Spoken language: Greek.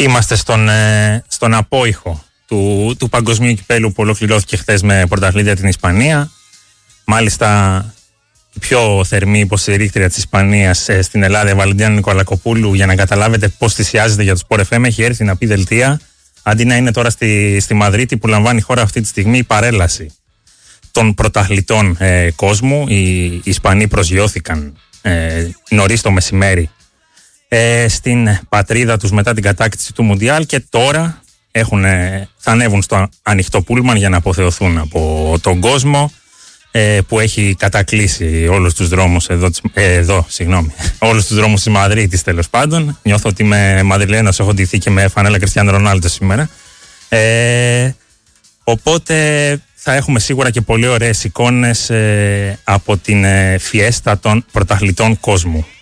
Είμαστε στον απόϊχο του Παγκοσμίου Κυπέλου που ολοκληρώθηκε χθες με πρωταθλήτρια την Ισπανία. Μάλιστα η πιο θερμή υποστηρίκτρια της Ισπανίας στην Ελλάδα, η Βαλεντίνα Νικολακοπούλου, για να καταλάβετε πώς θυσιάζεται για το Sport FM, έχει έρθει να πει δελτία, αντί να είναι τώρα στη Μαδρίτη που λαμβάνει η χώρα αυτή τη στιγμή η παρέλαση των πρωταθλητών κόσμου. Οι Ισπανοί προσγειώθηκαν νωρίς το μεσημέρι στην πατρίδα τους μετά την κατάκτηση του Μουντιάλ και τώρα θα ανέβουν στο ανοιχτό πούλμαν για να αποθεωθούν από τον κόσμο που έχει κατακλείσει όλους τους δρόμους όλους τους δρόμους της Μαδρίτης, τέλος πάντων. Νιώθω ότι είμαι Μαδριλένος, έχω ντυθεί και με φανέλα Κριστιάνο Ρονάλντο σήμερα. Οπότε θα έχουμε σίγουρα και πολύ ωραίες εικόνες από την φιέστα των πρωταθλητών κόσμου.